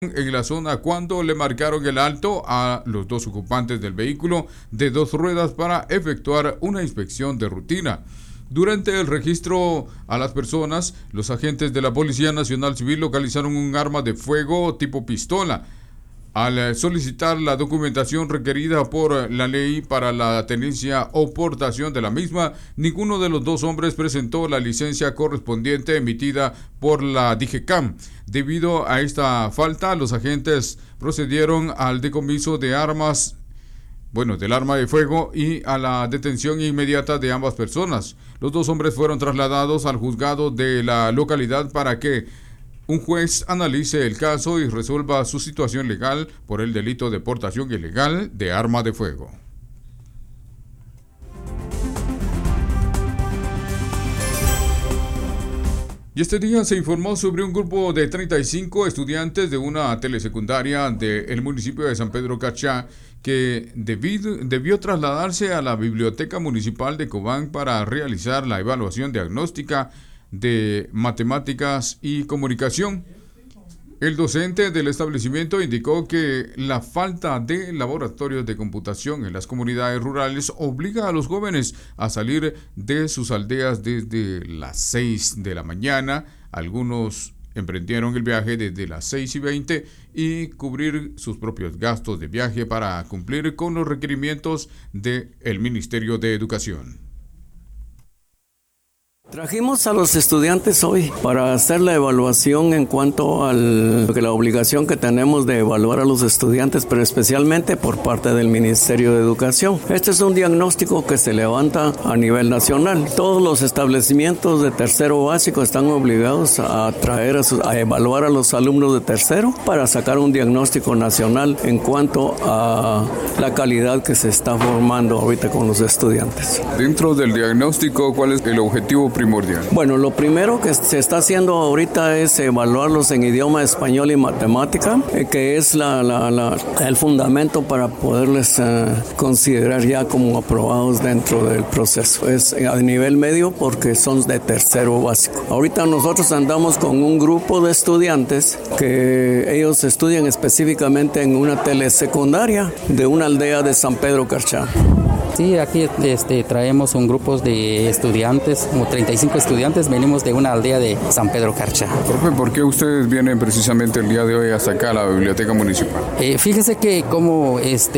en la zona cuando le marcaron el alto a los dos ocupantes del vehículo de dos ruedas para efectuar una inspección de rutina. Durante el registro a las personas, los agentes de la Policía Nacional Civil localizaron un arma de fuego tipo pistola. Al solicitar la documentación requerida por la ley para la tenencia o portación de la misma, ninguno de los dos hombres presentó la licencia correspondiente emitida por la DGCAM. Debido a esta falta, los agentes procedieron al decomiso de del arma de fuego y a la detención inmediata de ambas personas. Los dos hombres fueron trasladados al juzgado de la localidad para que un juez analice el caso y resuelva su situación legal por el delito de portación ilegal de arma de fuego. Y este día se informó sobre un grupo de 35 estudiantes de una telesecundaria del municipio de San Pedro Carchá que debió trasladarse a la Biblioteca Municipal de Cobán para realizar la evaluación diagnóstica de matemáticas y comunicación. El docente del establecimiento indicó que la falta de laboratorios de computación en las comunidades rurales obliga a los jóvenes a salir de sus aldeas desde las 6 de la mañana. Algunos emprendieron el viaje desde las 6:20 y cubrir sus propios gastos de viaje para cumplir con los requerimientos del Ministerio de Educación. Trajimos a los estudiantes hoy para hacer la evaluación en cuanto a la obligación que tenemos de evaluar a los estudiantes, pero especialmente por parte del Ministerio de Educación. Este es un diagnóstico que se levanta a nivel nacional. Todos los establecimientos de tercero básico están obligados a evaluar a los alumnos de tercero para sacar un diagnóstico nacional en cuanto a la calidad que se está formando ahorita con los estudiantes. Dentro del diagnóstico, ¿cuál es el objetivo primordial? Bueno, lo primero que se está haciendo ahorita es evaluarlos en idioma español y matemática, que es el fundamento para poderles considerar ya como aprobados dentro del proceso. Es a nivel medio porque son de tercero básico. Ahorita nosotros andamos con un grupo de estudiantes que ellos estudian específicamente en una telesecundaria de una aldea de San Pedro Carchá. Sí, aquí traemos un grupo de estudiantes, como 35 estudiantes, venimos de una aldea de San Pedro Carchá. Profe, ¿por qué ustedes vienen precisamente el día de hoy hasta acá a la Biblioteca Municipal? Fíjese que como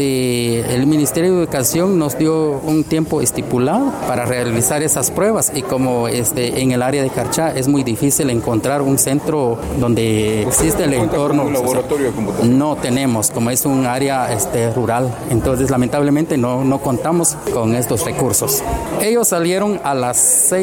el Ministerio de Educación nos dio un tiempo estipulado para realizar esas pruebas y como en el área de Carchá es muy difícil encontrar un centro donde existe el entorno. ¿Un laboratorio de computación? No tenemos, como es un área rural, entonces lamentablemente no contamos con estos recursos. Ellos salieron a las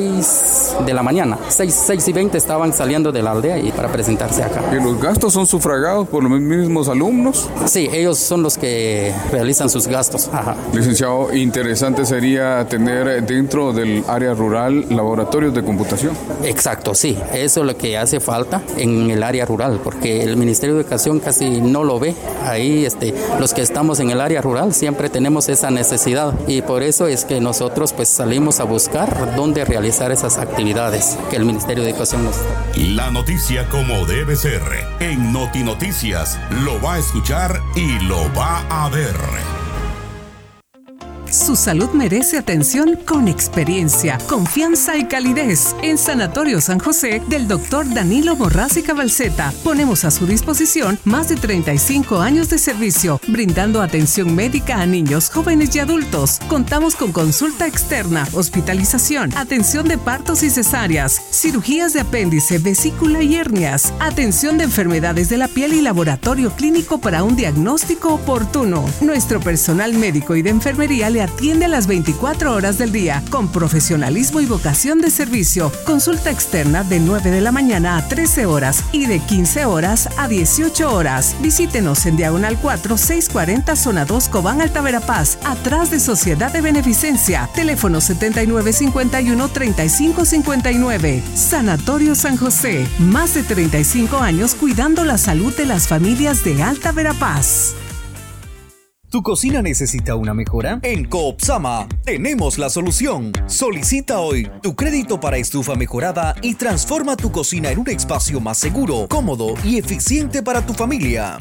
6 de la mañana, 6:20 estaban saliendo de la aldea y para presentarse acá. ¿Y los gastos son sufragados por los mismos alumnos? Sí, ellos son los que realizan sus gastos. Ajá. Licenciado, interesante sería tener dentro del área rural laboratorios de computación. Exacto, sí, eso es lo que hace falta en el área rural, porque el Ministerio de Educación casi no lo ve. Ahí los que estamos en el área rural siempre tenemos esa necesidad. Y por eso es que nosotros salimos a buscar dónde realizar esas actividades que el Ministerio de Educación nos da. La noticia como debe ser. En Noti Noticias lo va a escuchar y lo va a ver. Su salud merece atención con experiencia, confianza y calidez. En Sanatorio San José del Dr. Danilo Borrás y Cabalceta ponemos a su disposición más de 35 años de servicio, brindando atención médica a niños, jóvenes y adultos. Contamos con consulta externa, hospitalización, atención de partos y cesáreas, cirugías de apéndice, vesícula y hernias, atención de enfermedades de la piel y laboratorio clínico para un diagnóstico oportuno. Nuestro personal médico y de enfermería le atiende a las 24 horas del día con profesionalismo y vocación de servicio. Consulta externa de 9 de la mañana a 13 horas y de 15 horas a 18 horas. Visítenos en Diagonal 4, 640 Zona 2 Cobán, Alta Verapaz, atrás de Sociedad de Beneficencia. Teléfono 7951-3559. Sanatorio San José. Más de 35 años cuidando la salud de las familias de Alta Verapaz. ¿Tu cocina necesita una mejora? En Coopsama tenemos la solución. Solicita hoy tu crédito para estufa mejorada y transforma tu cocina en un espacio más seguro, cómodo y eficiente para tu familia.